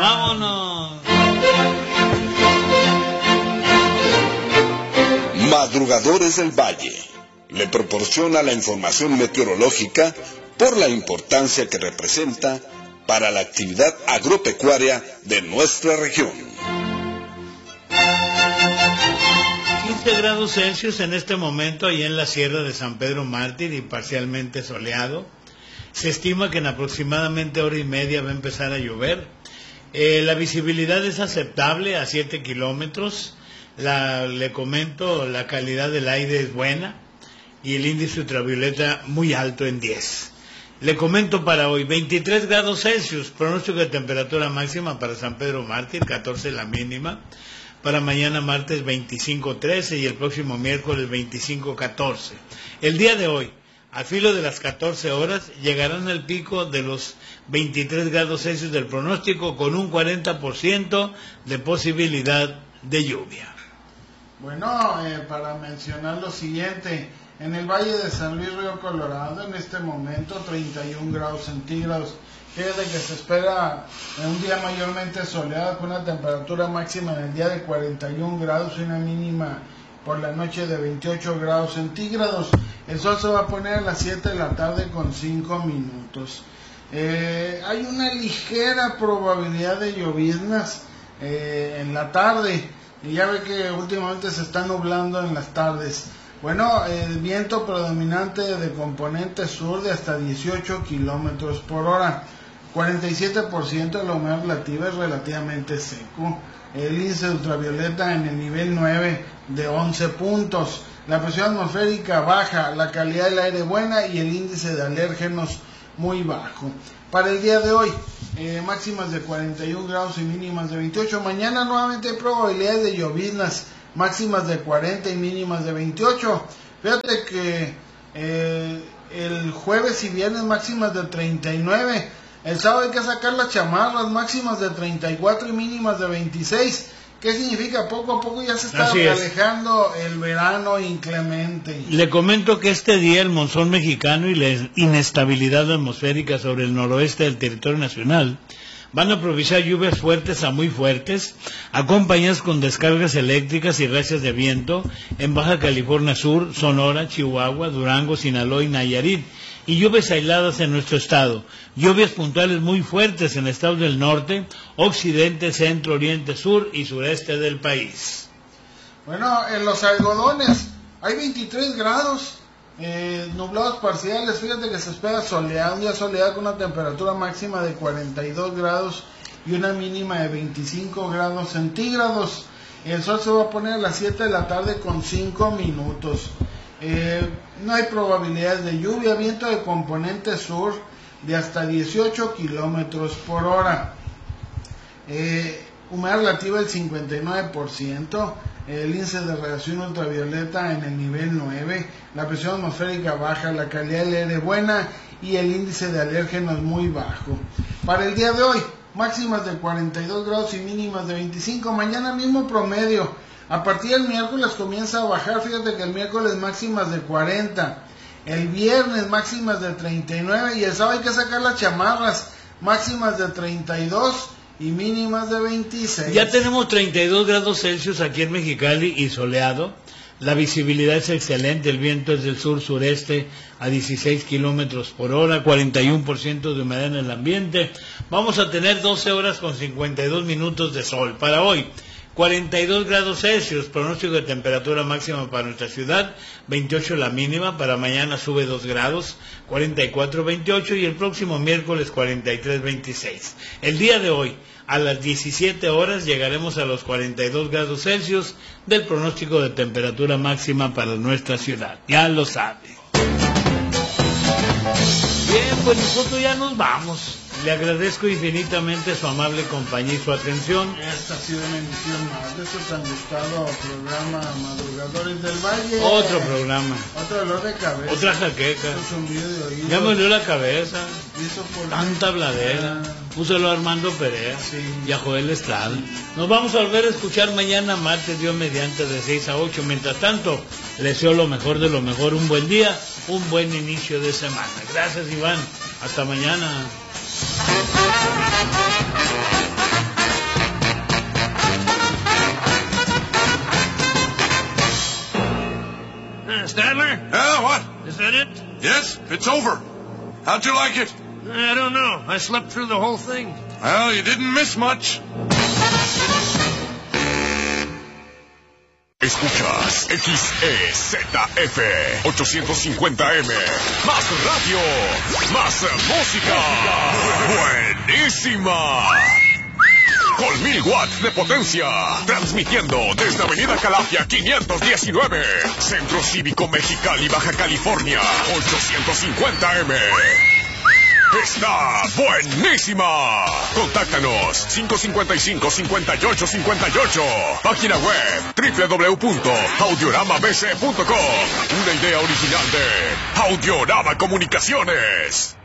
¡Vámonos! Madrugadores del Valle le proporciona la información meteorológica por la importancia que representa para la actividad agropecuaria de nuestra región. 15 grados Celsius en este momento ahí en la Sierra de San Pedro Mártir y parcialmente soleado. Se estima que en aproximadamente hora y media va a empezar a llover. La visibilidad es aceptable a 7 kilómetros. Le comento, la calidad del aire es buena y el índice ultravioleta muy alto en 10. Le comento para hoy, 23 grados Celsius, pronóstico de temperatura máxima para San Pedro Mártir, 14 la mínima. Para mañana martes 25-13 y el próximo miércoles 25-14. El día de hoy, al filo de las 14 horas, llegarán al pico de los 23 grados Celsius del pronóstico con un 40% de posibilidad de lluvia. Bueno, para mencionar lo siguiente, en el Valle de San Luis Río Colorado en este momento 31 grados centígrados. Fíjate que se espera un día mayormente soleado con una temperatura máxima en el día de 41 grados y una mínima por la noche de 28 grados centígrados. El sol se va a poner a las 7 de la tarde con 5 minutos. Hay una ligera probabilidad de lloviznas en la tarde. Y ya ve que últimamente se está nublando en las tardes. Bueno, el viento predominante de componente sur de hasta 18 kilómetros por hora. 47% de la humedad relativa es relativamente seco. El índice de ultravioleta en el nivel 9 de 11 puntos. La presión atmosférica baja, la calidad del aire buena y el índice de alérgenos muy bajo. Para el día de hoy, máximas de 41 grados y mínimas de 28. Mañana nuevamente hay probabilidades de lloviznas, máximas de 40 y mínimas de 28. Fíjate que el jueves y viernes máximas de 39. El sábado hay que sacar las chamarras, máximas de 34 y mínimas de 26. ¿Qué significa? Poco a poco ya se está alejando el verano inclemente. Le comento que este día el monzón mexicano y la inestabilidad atmosférica sobre el noroeste del territorio nacional van a propiciar lluvias fuertes a muy fuertes, acompañadas con descargas eléctricas y rachas de viento en Baja California Sur, Sonora, Chihuahua, Durango, Sinaloa y Nayarit, y lluvias aisladas en nuestro estado. Lluvias puntuales muy fuertes en estados del norte, occidente, centro, oriente, sur y sureste del país. Bueno, en los algodones hay 23 grados, nublados parciales. Fíjate que se espera soleado, un día soleado con una temperatura máxima de 42 grados y una mínima de 25 grados centígrados. El sol se va a poner a las 7 de la tarde con 5 minutos. No hay probabilidades de lluvia, viento de componente sur de hasta 18 kilómetros por hora. Humedad relativa del 59%, el índice de radiación ultravioleta en el nivel 9, la presión atmosférica baja, la calidad del aire buena y el índice de alérgenos muy bajo. Para el día de hoy, máximas de 42 grados y mínimas de 25, mañana mismo promedio. A partir del miércoles comienza a bajar, fíjate que el miércoles máximas de 40, el viernes máximas de 39 y el sábado hay que sacar las chamarras, máximas de 32 y mínimas de 26. Ya tenemos 32 grados Celsius aquí en Mexicali y soleado. La visibilidad es excelente, el viento es del sur-sureste a 16 kilómetros por hora, 41% de humedad en el ambiente. Vamos a tener 12 horas con 52 minutos de sol. Para hoy, 42 grados Celsius, pronóstico de temperatura máxima para nuestra ciudad, 28 la mínima, para mañana sube 2 grados, 44-28 y el próximo miércoles 43-26. El día de hoy, a las 17 horas, llegaremos a los 42 grados Celsius del pronóstico de temperatura máxima para nuestra ciudad. Ya lo sabe. Bien, pues nosotros ya nos vamos. Le agradezco infinitamente su amable compañía y su atención. Esta ha sido una emisión más de su tan gustado programa Madrugadores del Valle. Otro programa. Otro dolor de cabeza. Otra jaqueca. Ya me dolió la cabeza. Tanta habladera. Púselo a Armando Perea y a Joel Estrada. Nos vamos a volver a escuchar mañana, martes, Dios mediante, de 6 a 8. Mientras tanto, les deseo lo mejor de lo mejor. Un buen día, un buen inicio de semana. Gracias, Iván. Hasta mañana. Yes, it's over. How'd you like it? I don't know. I slept through the whole thing. Well, you didn't miss much. Escuchas XEZF 850M. Más radio, más música. Buenísima. Con 1000 watts de potencia. Transmitiendo desde Avenida Calafia 519. Centro Cívico Mexicali, Baja California. 850M. Está buenísima. Contáctanos 555-5858. Página web www.audioramabc.com. Una idea original de Audiorama Comunicaciones.